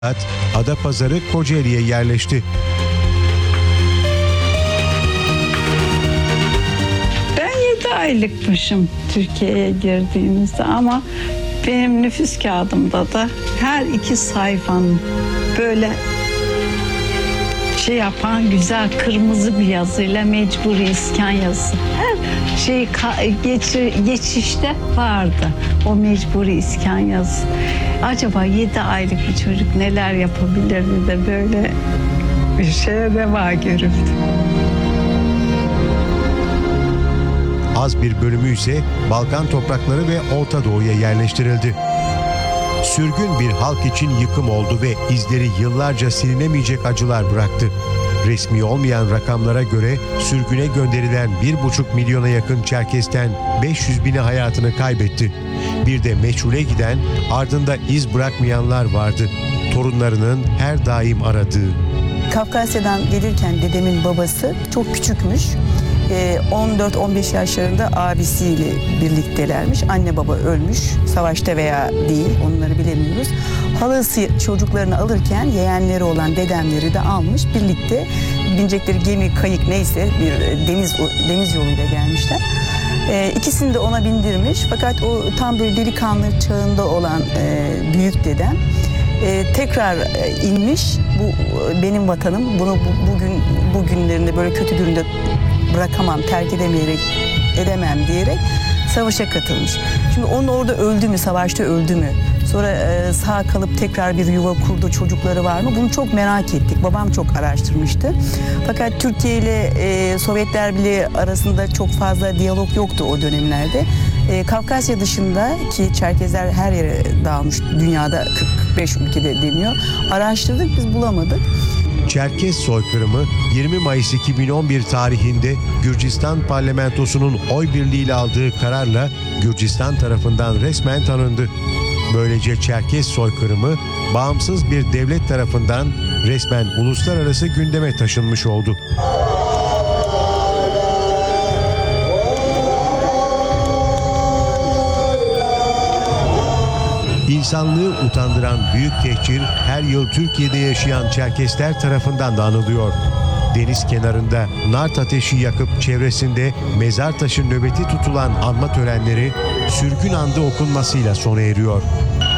Adapazarı Kocaeli'ye yerleşti. Ben 7 aylıkmışım Türkiye'ye girdiğimizde ama benim nüfus kağıdımda da her 2 sayfanın böyle yapan güzel kırmızı bir yazıyla mecburi iskan yazısı. Her şey geçişte vardı o mecburi iskan yazısı. Acaba 7 aylık bir çocuk neler yapabilirdi de böyle bir şeye reva görüldü. Az bir bölümü ise Balkan toprakları ve Orta Doğu'ya yerleştirildi. Sürgün bir halk için yıkım oldu ve izleri yıllarca silinemeyecek acılar bıraktı. Resmi olmayan rakamlara göre sürgüne gönderilen 1,5 milyona yakın Çerkes'ten 500 bini hayatını kaybetti. Bir de meçhule giden, ardında iz bırakmayanlar vardı. Torunlarının her daim aradığı. Kafkasya'dan gelirken dedemin babası çok küçükmüş. 14-15 yaşlarında abisiyle birliktelermiş. Anne baba ölmüş. Savaşta veya değil, onları bilemiyoruz. Halası çocuklarını alırken yeğenleri olan dedemleri de almış. Birlikte binecekleri gemi, kayık neyse bir deniz yoluyla gelmişler. İkisini de ona bindirmiş. Fakat o tam böyle delikanlı çağında olan büyük dedem tekrar inmiş. Bu benim vatanım. Bunu bugünlerinde böyle kötü durumda bırakamam, terk edemem diyerek savaşa katılmış. Şimdi onun orada öldü mü, savaşta öldü mü? Sonra sağ kalıp tekrar bir yuva kurdu, çocukları var mı? Bunu çok merak ettik. Babam çok araştırmıştı. Fakat Türkiye ile Sovyetler Birliği arasında çok fazla diyalog yoktu o dönemlerde. Kafkasya dışında ki Çerkezler her yere dağılmış, dünyada 45 ülkede deniyor. Araştırdık, biz bulamadık. Çerkes soykırımı 20 Mayıs 2011 tarihinde Gürcistan parlamentosunun oy birliğiyle aldığı kararla Gürcistan tarafından resmen tanındı. Böylece Çerkes soykırımı bağımsız bir devlet tarafından resmen uluslararası gündeme taşınmış oldu. İnsanlığı utandıran büyük tehcir her yıl Türkiye'de yaşayan Çerkesler tarafından da anılıyor. Deniz kenarında nart ateşi yakıp çevresinde mezar taşı nöbeti tutulan anma törenleri sürgün andı okunmasıyla sona eriyor.